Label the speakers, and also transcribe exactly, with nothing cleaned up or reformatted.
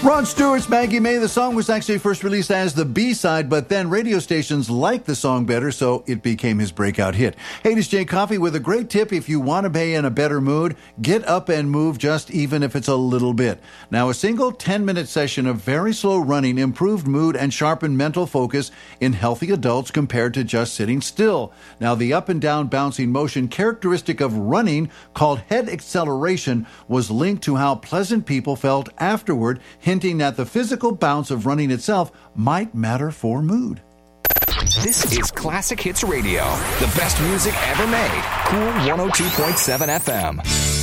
Speaker 1: Ron Stewart's Maggie May. The song was actually first released as the B-side, but then radio stations liked the song better, so it became his breakout hit. Hey, this is Jay Coffey with a great tip. If you want to be in a better mood, get up and move, just even if it's a little bit. Now, a single ten-minute session of very slow running improved mood and sharpened mental focus in healthy adults compared to just sitting still. Now, the up and down bouncing motion characteristic of running, called head acceleration, was linked to how pleasant people felt afterward, hinting that the physical bounce of running itself might matter for mood.
Speaker 2: This is Classic Hits Radio, the best music ever made. Cool one oh two point seven F M.